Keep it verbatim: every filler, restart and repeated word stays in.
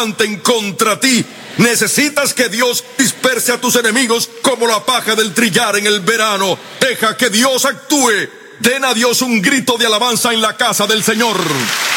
levanten contra ti. Necesitas que Dios disperse a tus enemigos como la paja del trillar en el verano. Deja que Dios actúe. Den a Dios un grito de alabanza en la casa del Señor.